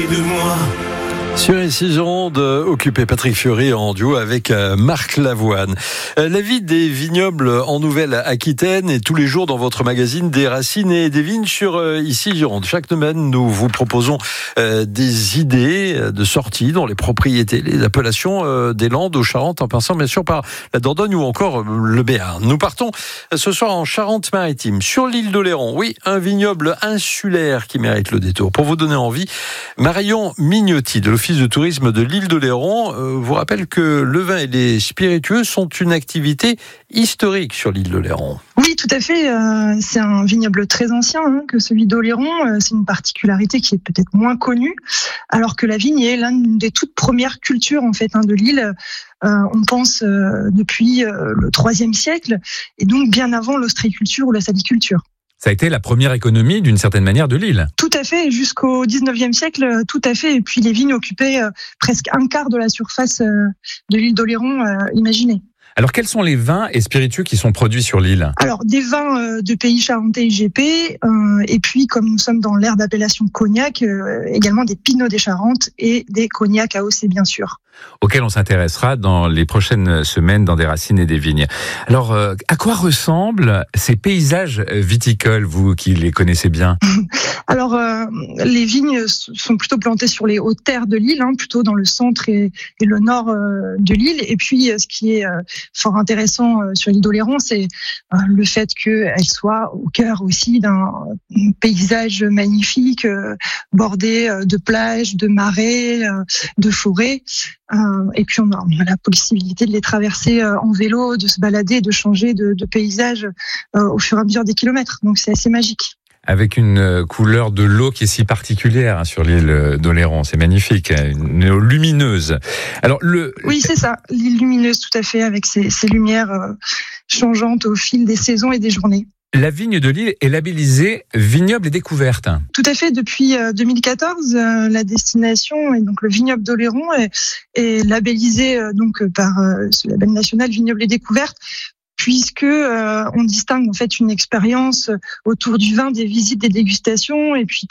Sur ici Gironde, occupé Patrick Fiori en duo avec Marc Lavoine. La vie des vignobles en Nouvelle-Aquitaine et tous les jours dans votre magazine des racines et des vignes sur ici Gironde. Chaque semaine, nous vous proposons des idées de sortie dans les propriétés, les appellations des Landes aux Charentes, en passant bien sûr par la Dordogne ou encore le Béarn. Nous partons ce soir en Charente-Maritime, sur l'île d'Oléron. Oui, un vignoble insulaire qui mérite le détour. Pour vous donner envie, Marion Mignotti de l'Office de tourisme de l'île d'Oléron vous rappelle que le vin et les spiritueux sont une activité historique sur l'île d'Oléron. Oui, tout à fait. C'est un vignoble très ancien que celui d'Oléron. C'est une particularité qui est peut-être moins connue, alors que la vigne est l'une des toutes premières cultures en fait de l'île. On pense depuis le IIIe siècle, et donc bien avant l'ostréiculture ou la saliculture. Ça a été la première économie, d'une certaine manière, de l'île. Tout à fait, jusqu'au 19e siècle, tout à fait. Et puis les vignes occupaient presque un quart de la surface de l'île d'Oléron, imaginez. Alors, quels sont les vins et spiritueux qui sont produits sur l'île ? Alors, des vins de pays charentais IGP, et puis, comme nous sommes dans l'ère d'appellation cognac, également des Pinots des Charentes et des cognacs AOC, bien sûr. Auxquels on s'intéressera dans les prochaines semaines dans des racines et des vignes. Alors, à quoi ressemblent ces paysages viticoles, vous qui les connaissez bien ? Alors, les vignes sont plutôt plantées sur les hautes terres de l'île, plutôt dans le centre et le nord de l'île. Et puis, ce qui est fort intéressant sur l'île d'Oléron, c'est le fait qu'elle soit au cœur aussi d'un paysage magnifique, bordé de plages, de marais, de forêts. Et puis on a la possibilité de les traverser en vélo, de se balader, de changer de paysage au fur et à mesure des kilomètres. Donc c'est assez magique. Avec une couleur de l'eau qui est si particulière sur l'île d'Oléron, c'est magnifique, une eau lumineuse. Alors oui, c'est ça, l'île lumineuse, tout à fait, avec ces lumières changeantes au fil des saisons et des journées. La vigne de l'île est labellisée Vignoble et Découverte. Tout à fait. Depuis 2014, la destination, et donc le vignoble d'Oléron, est labellisé donc par ce label national Vignoble et Découverte, puisque on distingue en fait une expérience autour du vin, des visites, des dégustations, et puis